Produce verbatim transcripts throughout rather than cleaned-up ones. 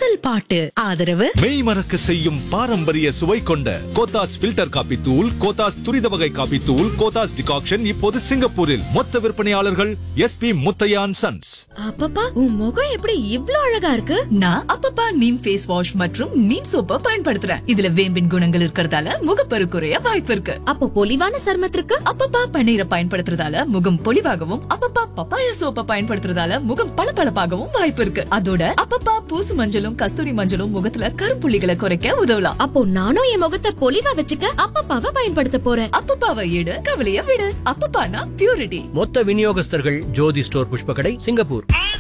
முதல் பாட்டு. ஆதரவு மெய் மறக்க செய்யும் பாரம்பரிய சுவை கொண்ட கோத்தாஸ் ஃபில்டர் காபி தூள், கோத்தாஸ் துரித வகை காபி தூள், கோத்தாஸ் டிகாக்ஷன் இப்போது சிங்கப்பூரில் மொத்த விற்பனையாளர்கள் S B Muthiah and sons. அப்பப்பா, உன் முகம் எப்படி இவ்ளோ அழகா இருக்கு? நான் அப்பப்பா நீம் ஃபேஸ் வாஷ் மற்றும் நீம் சோப்பை பயன்படுத்துறேன். இதுல வேம்பின் குணங்கள் இருக்கறதால முகப்பரு குறைய வாய்ப்பு இருக்கு. அப்ப பொலிவான சருமத்திற்கு அப்பப்பா பன்னீரை பயன்படுத்துறதால முகம் பொலிவாகவும், அப்பப்பா பப்பாயா சோப்பை பயன்படுத்துறதால முகம் பளபளப்பாகவும் வாய்ப்பு இருக்கு. அதோட அப்பப்பா பூசு மஞ்சளும் கஸ்தூரி மஞ்சளும் முகத்துல கருப்புள்ளிகளை குறைக்க உதவலாம். அப்போ நானும் என் முகத்தை பொலிவா வச்சுக்க அப்பப்பாவை பயன்படுத்த போறேன். அப்பப்பாவை எடு, கவலைய விடு. அப்பப்பானா பியூரிட்டி. மொத்த விநியோகஸ்தர்கள் ஜோதி ஸ்டோர், புஷ்பகடை, சிங்கப்பூர்.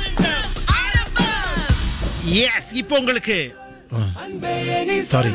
எஸ், இப்போ உங்களுக்கு சாரி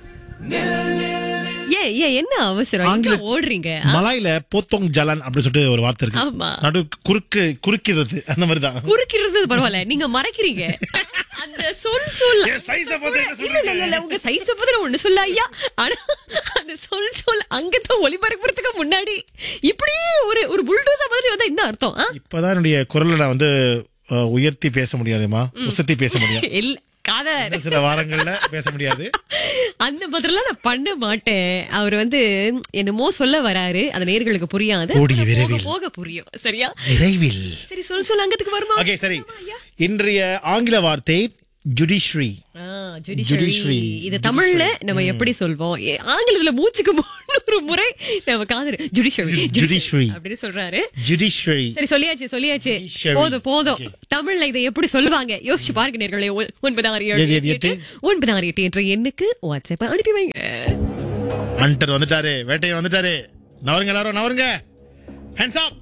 ஏ ஏ என்ன அவசரம், எங்க ஓடுறீங்க? மலாயில போத்தோங் ஜலான் அப்படி சொல்லிட்டு ஒரு வார்த்தை இருக்கு. ஆமா, நடு குறுக்கு குறுக்கிறது அந்த மாதிரி தான். குறுக்கிறது பரவாயில்ல, நீங்க மறைக்கிறீங்க. அந்த சொல் சொல் இல்ல இல்ல இல்ல உங்க சைஸ பத்தி ஒண்ணு சொல்ல ஐயா. ஆனா அந்த சொல் சொல் அங்கதான் ஒளிபரப்புறதுக்கு முன்னாடி இப்படி ஒரு ஒரு புல்டோசா மாதிரி வந்தா என்ன அர்த்தம்? இப்பதான் என்னுடைய குரலை நான் வந்து உயர்த்தி பேச முடியாதுமா, உசத்தி பேச முடியாது. இல்ல காதர் சில வாரங்கள்ல பேச முடியாது. அந்த மாதிரிலாம் நான் பண்ண மாட்டேன். அவர் வந்து என்னமோ சொல்ல வராரு, அது நேயர்களுக்கு புரியாது. போக புரியும். சரியா? விரைவில். சரி, சொல் சொல் அங்கத்துக்கு வருமா? ஓகே, சரி. இன்றைய ஆங்கில வார்த்தை ஜுடிஷரி. ஜுடிஷரி. இது தமிழ்ல நம்ம எப்படி சொல்வோம்? ஆங்கிலத்துல மூச்சுக்கு முன்னூறு முறை நம்ம காதல் ஜுடிஷரி ஜுடிஷரி அப்படி சொல்றாரு. ஜுடிஷரி. சரி, சொல்லியாச்சு சொல்லியாச்சு போதும் போதும். தமிழ்ல இதை எப்படி சொல்லுவாங்க யோசிச்சு பாருங்க நேர்களே. ஒன்பது ஆறு ஏழு எட்டு ஒன்பது ஆறு எட்டு என்ற எண்ணுக்கு வாட்ஸ்அப் அனுப்பி வைங்க. ஹண்டர் வந்துட்டாரு, வேட்டையன் வந்துட்டாரு. நவருங்க எல்லாரும், நவருங்க. Hands up.